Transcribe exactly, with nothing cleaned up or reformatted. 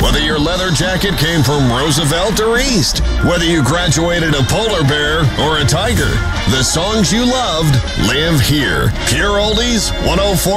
Whether your leather jacket came from Roosevelt or East, whether you graduated a polar bear or a tiger, the songs you loved live here. Pure Oldies, one oh four